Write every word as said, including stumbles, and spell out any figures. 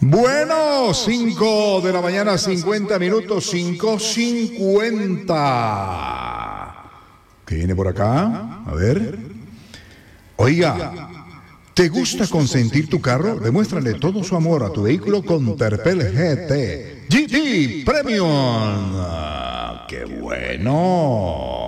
Bueno, cinco de la mañana, cincuenta minutos, cinco cincuenta. ¿Qué viene por acá? A ver. Oiga, ¿te gusta consentir tu carro? Demuéstrale todo su amor a tu vehículo con Terpel G T G T Premium. ¡Qué bueno!